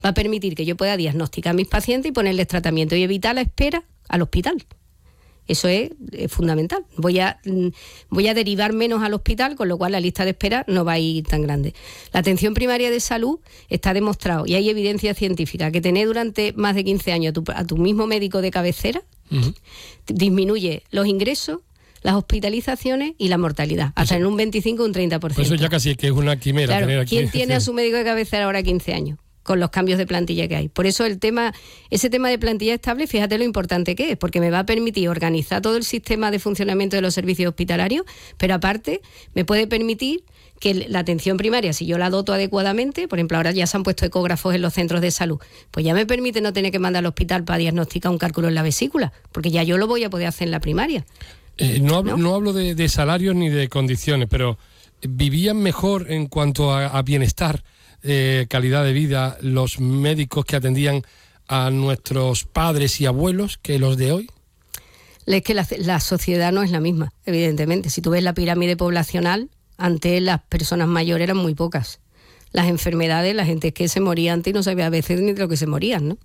va a permitir que yo pueda diagnosticar a mis pacientes y ponerles tratamiento y evitar la espera al hospital. Eso es fundamental. Voy a derivar menos al hospital, con lo cual la lista de espera no va a ir tan grande. La atención primaria de salud está demostrado, y hay evidencia científica, que tener durante más de 15 años a tu mismo médico de cabecera disminuye los ingresos, las hospitalizaciones y la mortalidad, hasta en un 25 o un 30%. Pues eso ya casi que es una quimera. Claro, tener aquí. ¿Quién tiene a su médico de cabecera ahora 15 años? Con los cambios de plantilla que hay. Por eso ese tema de plantilla estable, fíjate lo importante que es, porque me va a permitir organizar todo el sistema de funcionamiento de los servicios hospitalarios, pero aparte me puede permitir que la atención primaria, si yo la doto adecuadamente, por ejemplo, ahora ya se han puesto ecógrafos en los centros de salud, pues ya me permite no tener que mandar al hospital para diagnosticar un cálculo en la vesícula, porque ya yo lo voy a poder hacer en la primaria. No hablo de salarios ni de condiciones, pero ¿vivían mejor en cuanto a bienestar, calidad de vida, los médicos que atendían a nuestros padres y abuelos que los de hoy? Es que la sociedad no es la misma, evidentemente. Si tú ves la pirámide poblacional, antes las personas mayores eran muy pocas. Las enfermedades, la gente es que se moría antes y no sabía a veces ni de lo que se morían, ¿no?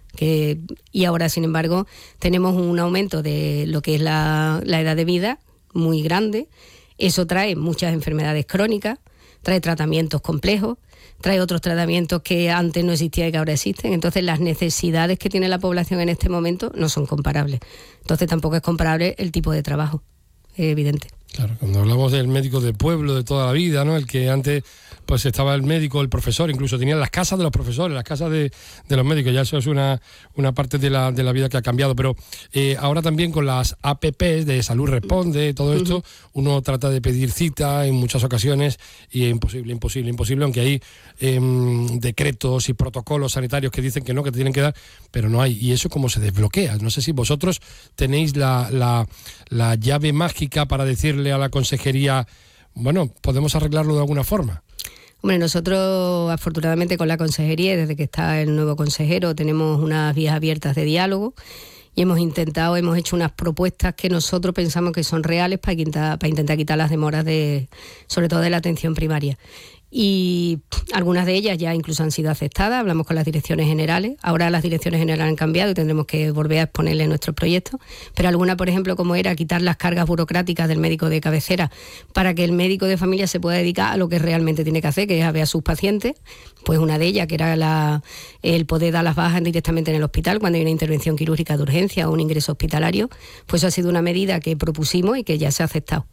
Y ahora, sin embargo, tenemos un aumento de lo que es la edad de vida muy grande. Eso trae muchas enfermedades crónicas, trae tratamientos complejos, trae otros tratamientos que antes no existían y que ahora existen. Entonces las necesidades que tiene la población en este momento no son comparables. Entonces tampoco es comparable el tipo de trabajo, es evidente. Claro, cuando hablamos del médico de pueblo de toda la vida, ¿no? El que antes pues estaba el médico, el profesor, incluso tenían las casas de los profesores, las casas de los médicos, ya eso es una parte de la vida que ha cambiado, pero ahora también con las APPs de Salud Responde, todo esto, uno trata de pedir cita en muchas ocasiones y es imposible, aunque hay decretos y protocolos sanitarios que dicen que no, que te tienen que dar, pero no hay, y eso cómo se desbloquea. No sé si vosotros tenéis la llave mágica para decirle a la consejería, bueno, podemos arreglarlo de alguna forma. Hombre, nosotros afortunadamente con la consejería, desde que está el nuevo consejero, tenemos unas vías abiertas de diálogo y hemos hecho unas propuestas que nosotros pensamos que son reales para intentar quitar las demoras sobre todo de la atención primaria. Y algunas de ellas ya incluso han sido aceptadas, hablamos con las direcciones generales, ahora las direcciones generales han cambiado y tendremos que volver a exponerle nuestros proyectos, pero alguna, por ejemplo, como era quitar las cargas burocráticas del médico de cabecera para que el médico de familia se pueda dedicar a lo que realmente tiene que hacer, que es a ver a sus pacientes, pues una de ellas, que era el poder dar las bajas directamente en el hospital cuando hay una intervención quirúrgica de urgencia o un ingreso hospitalario, pues eso ha sido una medida que propusimos y que ya se ha aceptado.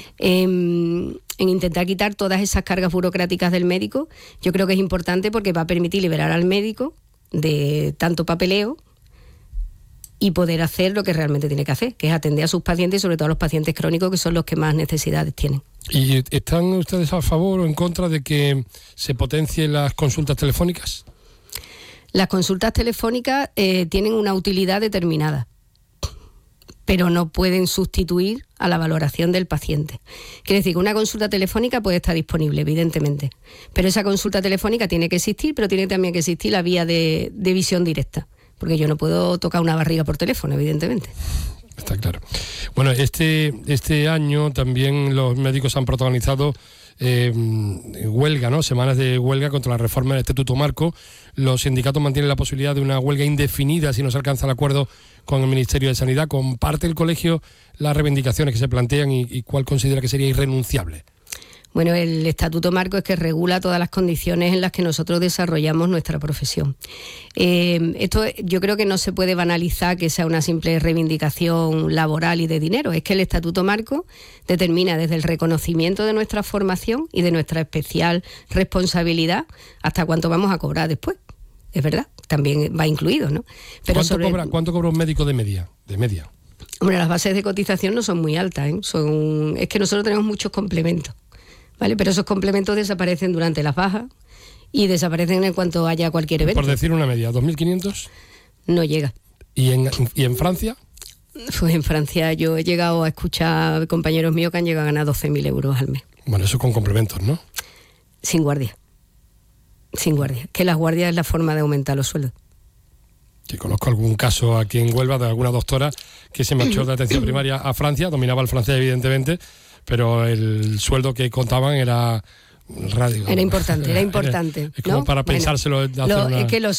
En intentar quitar todas esas cargas burocráticas del médico, yo creo que es importante porque va a permitir liberar al médico de tanto papeleo y poder hacer lo que realmente tiene que hacer, que es atender a sus pacientes y sobre todo a los pacientes crónicos, que son los que más necesidades tienen. ¿Y están ustedes a favor o en contra de que se potencien las consultas telefónicas? Las consultas telefónicas tienen una utilidad determinada, pero no pueden sustituir a la valoración del paciente. Quiere decir que una consulta telefónica puede estar disponible, evidentemente, pero esa consulta telefónica tiene que existir, pero tiene también que existir la vía de visión directa, porque yo no puedo tocar una barriga por teléfono, evidentemente. Está claro. Bueno, este año también los médicos han protagonizado huelga, ¿no? Semanas de huelga contra la reforma del Estatuto Marco. Los sindicatos mantienen la posibilidad de una huelga indefinida si no se alcanza el acuerdo con el Ministerio de Sanidad. ¿Comparte el colegio las reivindicaciones que se plantean y cuál considera que sería irrenunciable? Bueno, el Estatuto Marco es que regula todas las condiciones en las que nosotros desarrollamos nuestra profesión. Esto yo creo que no se puede banalizar que sea una simple reivindicación laboral y de dinero. Es que el Estatuto Marco determina desde el reconocimiento de nuestra formación y de nuestra especial responsabilidad hasta cuánto vamos a cobrar después. Es verdad, también va incluido, ¿no? Pero ¿Cuánto cobra un médico de media? Hombre, las bases de cotización no son muy altas, ¿eh? Es que nosotros tenemos muchos complementos, ¿vale? Pero esos complementos desaparecen durante las bajas y desaparecen en cuanto haya cualquier evento. Por decir una media, ¿2.500? No llega. ¿Y en Francia? Pues en Francia yo he llegado a escuchar compañeros míos que han llegado a ganar 12.000 euros al mes. Bueno, eso con complementos, ¿no? Sin guardia. Que las guardias es la forma de aumentar los sueldos. Sí, conozco algún caso aquí en Huelva de alguna doctora que se marchó de atención primaria a Francia, dominaba el francés evidentemente, pero el sueldo que contaban era radio. Era importante. Es como ¿no? para pensárselo. Es que los